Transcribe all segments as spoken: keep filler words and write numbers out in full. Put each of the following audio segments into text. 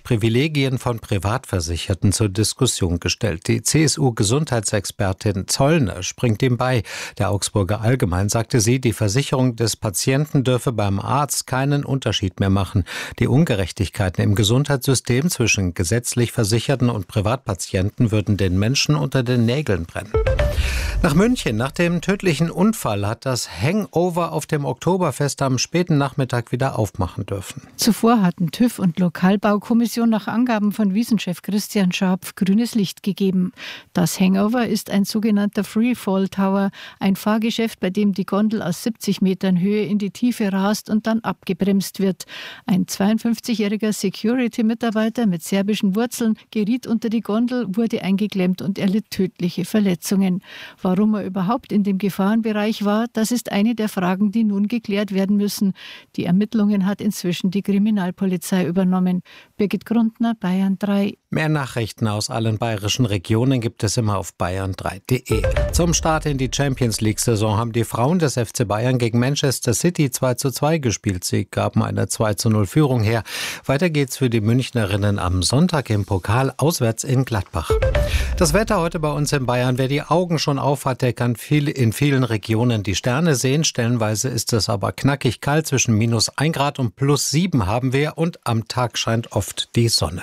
Privilegien von Privatversicherten zur Diskussion gestellt. Die C S U-Gesundheitsexpertin Zollner springt ihm bei. Der Augsburger Allgemein sagte sie, die Versicherung des Patienten dürfe beim Arzt keinen Unterschied mehr machen. Die Ungerechtigkeiten im Gesundheitssystem zwischen gesetzlich Versicherten und Privatpatienten würden den Menschen unter den Nägeln brennen. Nach München, nach dem tödlichen Unfall, hat das Hangover auf dem Oktoberfest am späten Nachmittag wieder aufmachen dürfen. Zuvor hatten TÜV und Lokalbaukommission nach Angaben von Wiesenchef Christian Scharpf grünes Licht gegeben. Das Hangover ist ein sogenannter Freefall Tower, ein Fahrgeschäft, bei dem die Gondel aus siebzig Metern Höhe in die Tiefe rast und dann abgebremst wird. Ein zweiundfünfzigjähriger Security-Mitarbeiter mit serbischen Wurzeln geriet unter die Gondel, wurde eingeklemmt und erlitt tödliche Verletzungen. Warum er überhaupt in dem Gefahrenbereich war, das ist eine der Fragen, die nun geklärt werden müssen. Die Ermittlungen hat inzwischen die Kriminalpolizei übernommen. Birgit Grundner, Bayern drei. Mehr Nachrichten aus allen bayerischen Regionen gibt es immer auf bayern drei punkt de. Zum Start in die Champions-League-Saison haben die Frauen des F C Bayern gegen Manchester City zwei zu zwei gespielt. Sie gaben eine zwei zu null Führung her. Weiter geht's für die Münchnerinnen am Sonntag im Pokal auswärts in Gladbach. Das Wetter heute bei uns in Bayern. Wer die Augen schon auf hat, der kann viel in vielen Regionen die Sterne sehen. Stellenweise ist es aber knackig kalt. Zwischen minus ein Grad und plus sieben haben wir. Und am Tag scheint oft die Sonne.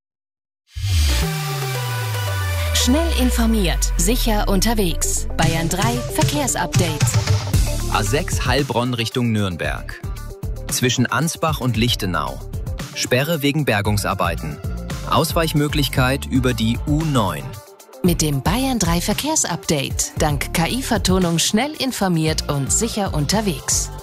Schnell informiert, sicher unterwegs. Bayern drei Verkehrsupdate. A sechs Heilbronn Richtung Nürnberg. Zwischen Ansbach und Lichtenau. Sperre wegen Bergungsarbeiten. Ausweichmöglichkeit über die U neun. Mit dem Bayern drei Verkehrsupdate. Dank K I-Vertonung schnell informiert und sicher unterwegs.